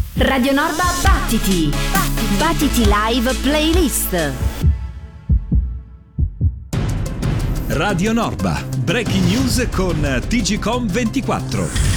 Radio Norba Battiti! Battiti Live Playlist! Radio Norba, breaking news con TGcom24.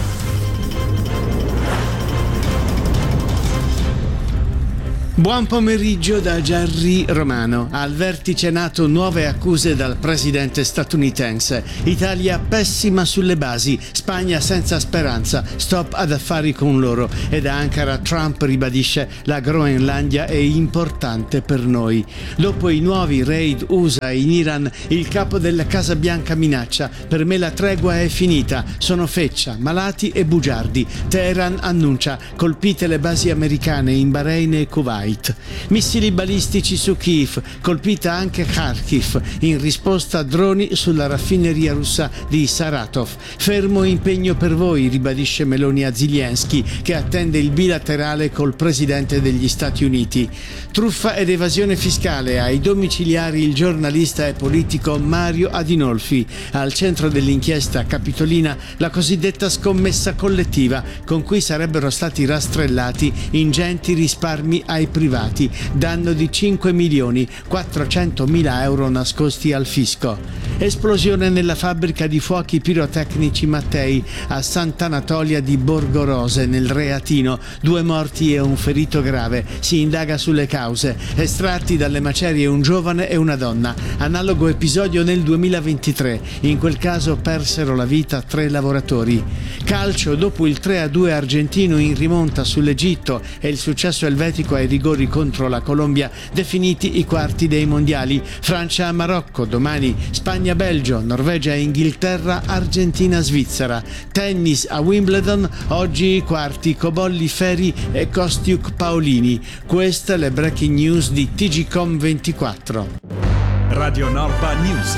Buon pomeriggio da Gerry Romano. Al vertice NATO nuove accuse dal presidente statunitense. Italia pessima sulle basi, Spagna senza speranza, stop ad affari con loro. E da Ankara Trump ribadisce la Groenlandia è importante per noi. Dopo i nuovi raid USA in Iran, il capo della Casa Bianca minaccia: per me la tregua è finita, sono feccia, malati e bugiardi. Teheran annuncia: colpite le basi americane in Bahrain e Kuwait. Missili balistici su Kiev, colpita anche Kharkiv, in risposta a droni sulla raffineria russa di Saratov. Fermo impegno per voi, ribadisce Meloni a Zelensky, che attende il bilaterale col presidente degli Stati Uniti. Truffa ed evasione fiscale, ai domiciliari il giornalista e politico Mario Adinolfi. Al centro dell'inchiesta capitolina la cosiddetta scommessa collettiva, con cui sarebbero stati rastrellati ingenti risparmi ai privati, danno di 5.400.000 euro nascosti al fisco. Esplosione nella fabbrica di fuochi pirotecnici Mattei a Sant'Anatolia di Borgorose nel Reatino, 2 morti e un ferito grave. Si indaga sulle cause. Estratti dalle macerie un giovane e una donna. Analogo episodio nel 2023. In quel caso persero la vita 3 lavoratori. Calcio, dopo il 3-2 argentino in rimonta sull'Egitto e il successo elvetico ai rigori contro la Colombia, definiti i quarti dei mondiali. Francia-Marocco, domani Spagna-Belgio, Norvegia-Inghilterra, Argentina-Svizzera. Tennis a Wimbledon, oggi i quarti Cobolli Ferri e Kostiuk Paolini. Queste le breaking news di TGcom24. Radio Norba News.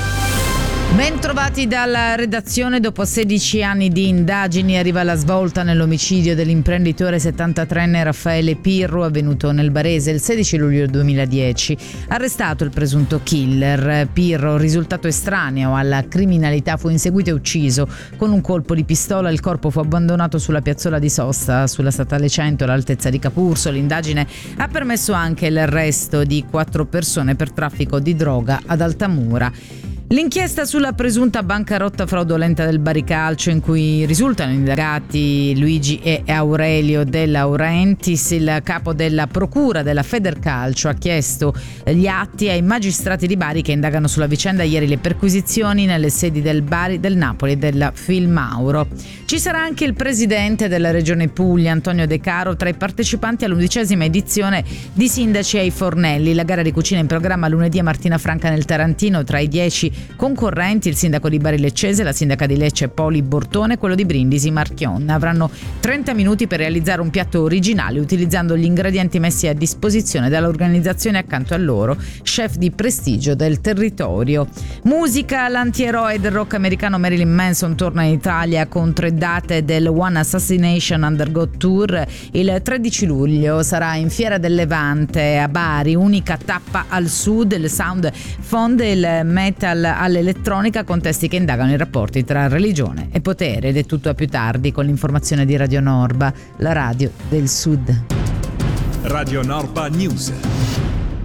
Ben trovati dalla redazione. Dopo 16 anni di indagini arriva la svolta nell'omicidio dell'imprenditore 73enne Raffaele Pirro, avvenuto nel Barese il 16 luglio 2010. Arrestato il presunto killer. Pirro, risultato estraneo alla criminalità, fu inseguito e ucciso con un colpo di pistola. Il corpo fu abbandonato sulla piazzola di sosta sulla statale 100 all'altezza di Capurso. L'indagine ha permesso anche l'arresto di 4 persone per traffico di droga ad Altamura. L'inchiesta sulla presunta bancarotta fraudolenta del Baricalcio, in cui risultano indagati Luigi e Aurelio De Laurentiis, il capo della procura della Federcalcio, ha chiesto gli atti ai magistrati di Bari che indagano sulla vicenda. Ieri le perquisizioni nelle sedi del Bari, del Napoli e della Filmauro. Ci sarà anche il presidente della regione Puglia, Antonio De Caro, tra i partecipanti all'11ª edizione di Sindaci ai Fornelli, la gara di cucina in programma lunedì a Martina Franca nel Tarantino. Tra i 10 concorrenti il sindaco di Bari Leccese, la sindaca di Lecce Poli Bortone e quello di Brindisi Marchion. Avranno 30 minuti per realizzare un piatto originale utilizzando gli ingredienti messi a disposizione dall'organizzazione accanto a loro, chef di prestigio del territorio. Musica, l'antieroe del rock americano Marilyn Manson torna in Italia con 3 date del One Assassination Undergo Tour. Il 13 luglio sarà in Fiera del Levante a Bari, unica tappa al sud. Il sound fonde il metal all'elettronica con testi che indagano i rapporti tra religione e potere. Ed è tutto a più tardi con l'informazione di Radio Norba, la radio del Sud. Radio Norba News.